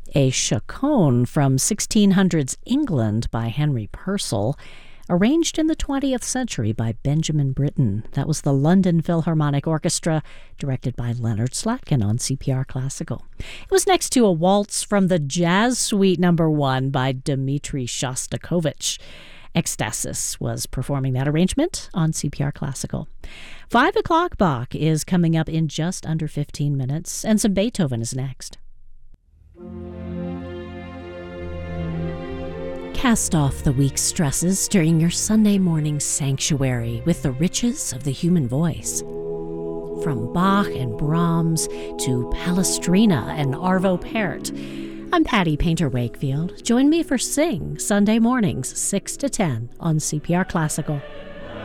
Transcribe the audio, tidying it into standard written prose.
A chaconne from 1600s England by Henry Purcell, arranged in the 20th century by Benjamin Britten. That was the London Philharmonic Orchestra, directed by Leonard Slatkin on CPR Classical. It was next to a waltz from the Jazz Suite No. 1 by Dmitri Shostakovich. Ecstasis was performing that arrangement on CPR Classical. 5 o'clock Bach is coming up in just under 15 minutes, and some Beethoven is next. Cast off the week's stresses during your Sunday morning sanctuary with the riches of the human voice. From Bach and Brahms to Palestrina and Arvo Pärt, I'm Patty Painter Wakefield. Join me for Sing Sunday mornings 6 to 10 on CPR Classical.